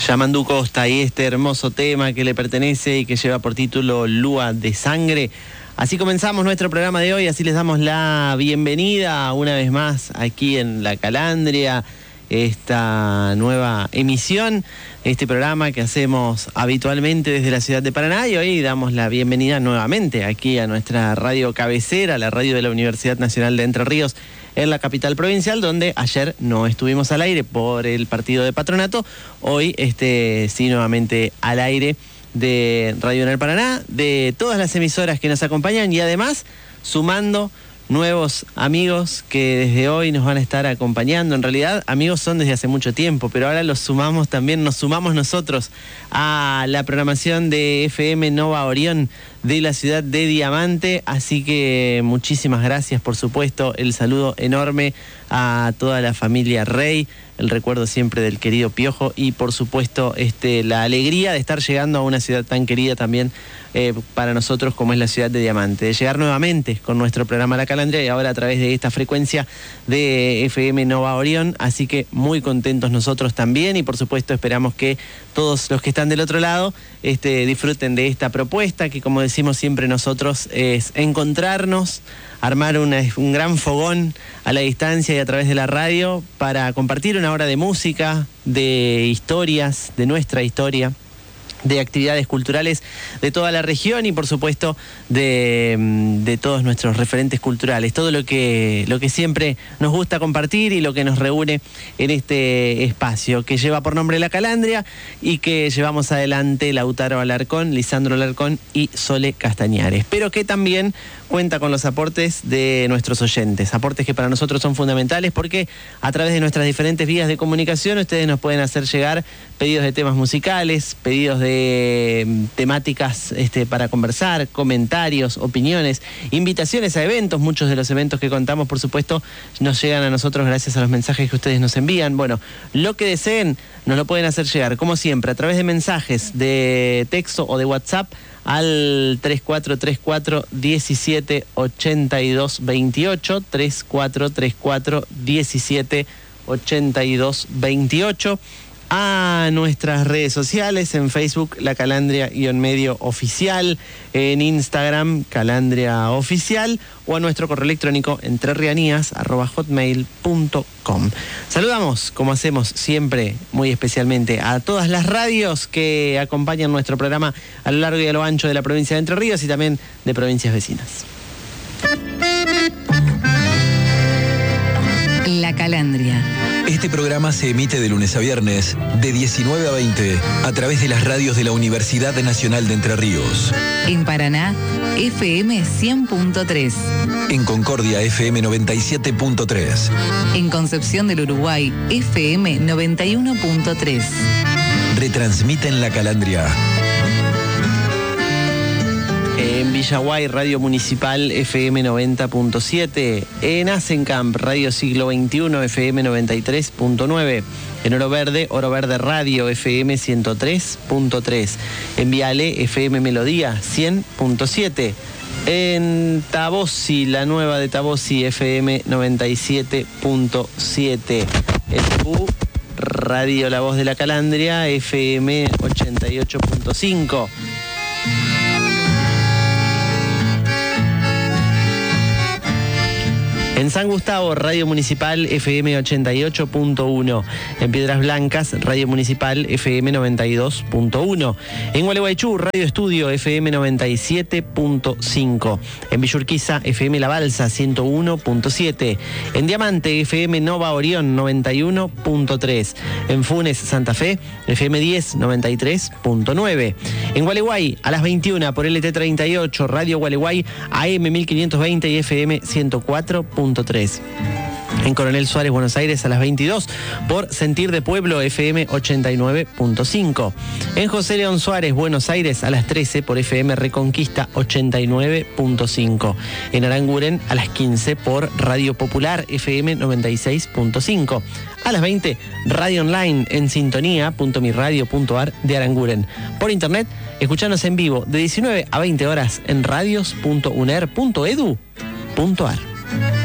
Yamandu Costa y este hermoso tema que le pertenece y que lleva por título Lúa de Sangre. Así comenzamos nuestro programa de hoy, así les damos la bienvenida una vez más aquí en La Calandria, esta nueva emisión, este programa que hacemos habitualmente desde la ciudad de Paraná, y hoy damos la bienvenida nuevamente aquí a nuestra radio cabecera, la radio de la Universidad Nacional de Entre Ríos, en la capital provincial, donde ayer no estuvimos al aire por el partido de Patronato. Hoy sí nuevamente al aire de Radio UNER Paraná, de todas las emisoras que nos acompañan, y además sumando nuevos amigos que desde hoy nos van a estar acompañando. En realidad amigos son desde hace mucho tiempo, pero ahora los sumamos también, nos sumamos nosotros a la programación de FM Nova Orión de la ciudad de Diamante, así que muchísimas gracias, por supuesto, el saludo enorme a toda la familia Rey, el recuerdo siempre del querido Piojo, y por supuesto la alegría de estar llegando a una ciudad tan querida también para nosotros como es la ciudad de Diamante, de llegar nuevamente con nuestro programa La Calandria y ahora a través de esta frecuencia de FM Nova Orión, así que muy contentos nosotros también, y por supuesto esperamos que todos los que están del otro lado disfruten de esta propuesta que, como decimos siempre nosotros, es encontrarnos, armar un gran fogón a la distancia y a través de la radio para compartir una hora de música, de historias, de nuestra historia, de actividades culturales de toda la región y por supuesto de todos nuestros referentes culturales, todo lo que siempre nos gusta compartir y lo que nos reúne en este espacio que lleva por nombre La Calandria y que llevamos adelante Lautaro Alarcón, Lisandro Alarcón y Sole Castañares, pero que también cuenta con los aportes de nuestros oyentes, aportes que para nosotros son fundamentales porque a través de nuestras diferentes vías de comunicación ustedes nos pueden hacer llegar pedidos de temas musicales, pedidos de temáticas para conversar, comentarios, opiniones, invitaciones a eventos. Muchos de los eventos que contamos, por supuesto, nos llegan a nosotros gracias a los mensajes que ustedes nos envían. Bueno, lo que deseen nos lo pueden hacer llegar, como siempre, a través de mensajes de texto o de WhatsApp al 3434 17 82 28, 3434 17 82 28, a nuestras redes sociales, en Facebook La Calandria-medio oficial, en Instagram Calandria oficial, o a nuestro correo electrónico entrerrianías@hotmail.com. Saludamos, como hacemos siempre, muy especialmente a todas las radios que acompañan nuestro programa a lo largo y a lo ancho de la provincia de Entre Ríos y también de provincias vecinas. La Calandria. Este programa se emite de lunes a viernes, de 19 a 20, a través de las radios de la Universidad Nacional de Entre Ríos. En Paraná, FM 100.3. En Concordia, FM 97.3. En Concepción del Uruguay, FM 91.3. Retransmiten La Calandria. En Villaguay, Radio Municipal, FM 90.7. En Asencamp, Radio Siglo XXI, FM 93.9. En Oro Verde Radio, FM 103.3. En Viale, FM Melodía, 100.7. En Tabosi, la nueva de Tabosi, FM 97.7. En Tibú, Radio La Voz de la Calandria, FM 88.5. En San Gustavo, Radio Municipal, FM 88.1. En Piedras Blancas, Radio Municipal, FM 92.1. En Gualeguaychú, Radio Estudio, FM 97.5. En Villurquiza, FM La Balsa, 101.7. En Diamante, FM Nova Orión, 91.3. En Funes, Santa Fe, FM 10, 93.9. En Gualeguay, a las 21 por LT38, Radio Gualeguay, AM 1520 y FM 104.3. En Coronel Suárez, Buenos Aires, a las 22 por Sentir de Pueblo, FM 89.5. En José León Suárez, Buenos Aires, a las 13 por FM Reconquista 89.5. En Aranguren, a las 15 por Radio Popular, FM 96.5. A las 20, Radio Online en sintonía.miradio.ar de Aranguren. Por internet, escuchanos en vivo de 19 a 20 horas en radios.uner.edu.ar.